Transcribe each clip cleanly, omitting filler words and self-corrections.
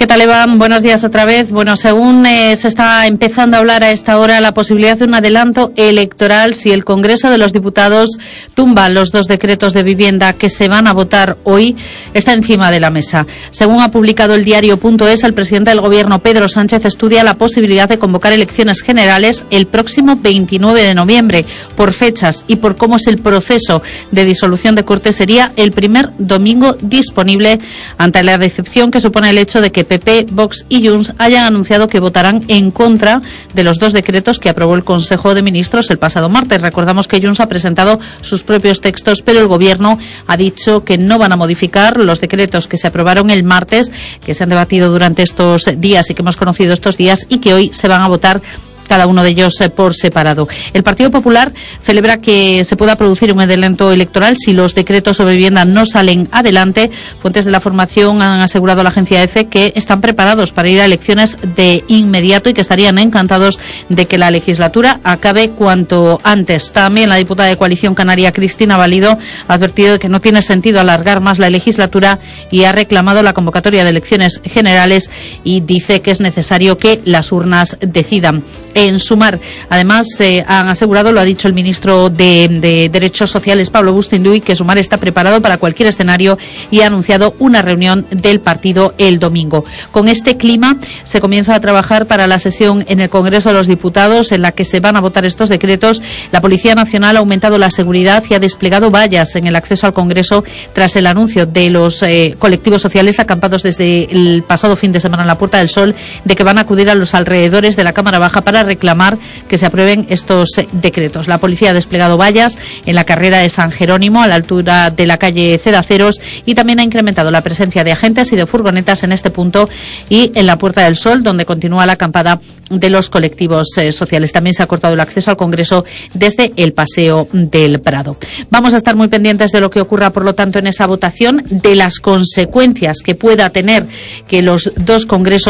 ¿Qué tal, Eva? Buenos días otra vez. Bueno, según se está empezando a hablar a esta hora, la posibilidad de un adelanto electoral si el Congreso de los Diputados tumba los 2 decretos de vivienda que se van a votar hoy está encima de la mesa. Según ha publicado el diario.es, el presidente del Gobierno, Pedro Sánchez, estudia la posibilidad de convocar elecciones generales el próximo 29 de noviembre. Por fechas y por cómo es el proceso de disolución de Cortes, sería el primer domingo disponible ante la decepción que supone el hecho de que PP, Vox y Junts hayan anunciado que votarán en contra de los 2 decretos que aprobó el Consejo de Ministros el pasado martes. Recordamos que Junts ha presentado sus propios textos, pero el Gobierno ha dicho que no van a modificar los decretos que se aprobaron el martes, que se han debatido durante estos días y que hemos conocido estos días y que hoy se van a votar cada uno de ellos por separado. El Partido Popular celebra que se pueda producir un adelanto electoral si los decretos sobre vivienda no salen adelante. Fuentes de la formación han asegurado a la agencia EFE que están preparados para ir a elecciones de inmediato y que estarían encantados de que la legislatura acabe cuanto antes. También la diputada de Coalición Canaria, Cristina Valido, ha advertido de que no tiene sentido alargar más la legislatura y ha reclamado la convocatoria de elecciones generales y dice que es necesario que las urnas decidan. En Sumar, además, han asegurado, lo ha dicho el ministro de Derechos Sociales, Pablo Bustinduy, que Sumar está preparado para cualquier escenario y ha anunciado una reunión del partido el domingo. Con este clima se comienza a trabajar para la sesión en el Congreso de los Diputados en la que se van a votar estos decretos. La Policía Nacional ha aumentado la seguridad y ha desplegado vallas en el acceso al Congreso tras el anuncio de los colectivos sociales acampados desde el pasado fin de semana en la Puerta del Sol de que van a acudir a los alrededores de la Cámara Baja para reclamar que se aprueben estos decretos. La policía ha desplegado vallas en la carrera de San Jerónimo a la altura de la calle Cedaceros y también ha incrementado la presencia de agentes y de furgonetas en este punto y en la Puerta del Sol, donde continúa la acampada de los colectivos sociales. También se ha cortado el acceso al Congreso desde el Paseo del Prado. Vamos a estar muy pendientes de lo que ocurra, por lo tanto, en esa votación, de las consecuencias que pueda tener que los 2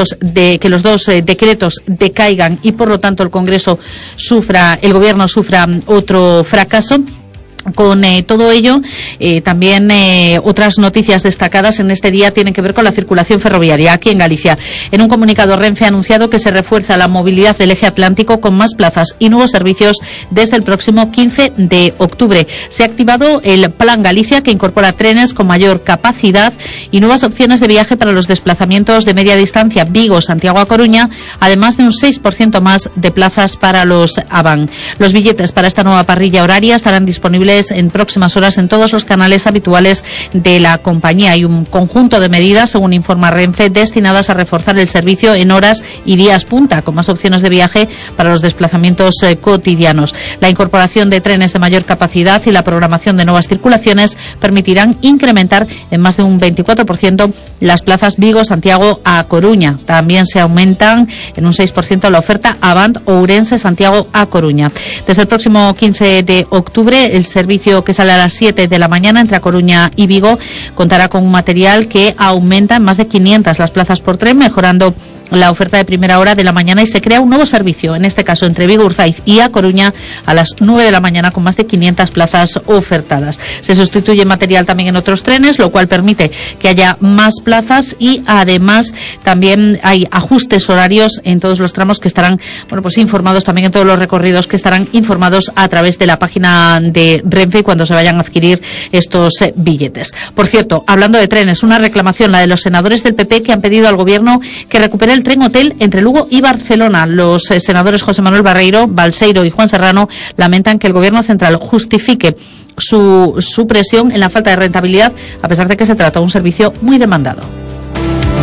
decretos decaigan y, por lo tanto, el Gobierno sufra otro fracaso. Con todo ello, también otras noticias destacadas en este día tienen que ver con la circulación ferroviaria aquí en Galicia. En un comunicado, Renfe ha anunciado que se refuerza la movilidad del eje atlántico con más plazas y nuevos servicios desde el próximo 15 de octubre. Se ha activado el Plan Galicia, que incorpora trenes con mayor capacidad y nuevas opciones de viaje para los desplazamientos de media distancia Vigo, Santiago a Coruña, además de un 6% más de plazas para los AVAN. Los billetes para esta nueva parrilla horaria estarán disponibles en próximas horas en todos los canales habituales de la compañía. Hay un conjunto de medidas, según informa Renfe, destinadas a reforzar el servicio en horas y días punta, con más opciones de viaje para los desplazamientos cotidianos. La incorporación de trenes de mayor capacidad y la programación de nuevas circulaciones permitirán incrementar en más de un 24% las plazas Vigo-Santiago a Coruña. También se aumentan en un 6% la oferta Avant o Ourense-Santiago a Coruña. Desde el próximo 15 de octubre, el servicio que sale a las 7 de la mañana entre A Coruña y Vigo contará con un material que aumenta en más de 500 las plazas por tren, mejorando la oferta de primera hora de la mañana, y se crea un nuevo servicio, en este caso entre Vigo, Urzaiz y A Coruña, a las 9 de la mañana con más de 500 plazas ofertadas. Se sustituye material también en otros trenes, lo cual permite que haya más plazas y además también hay ajustes horarios en todos los tramos que estarán informados, también en todos los recorridos que estarán informados a través de la página de Renfe cuando se vayan a adquirir estos billetes. Por cierto, hablando de trenes, una reclamación, la de los senadores del PP, que han pedido al Gobierno que recupere el tren hotel entre Lugo y Barcelona. Los senadores José Manuel Barreiro, Balseiro y Juan Serrano lamentan que el Gobierno central justifique su presión en la falta de rentabilidad, a pesar de que se trata de un servicio muy demandado.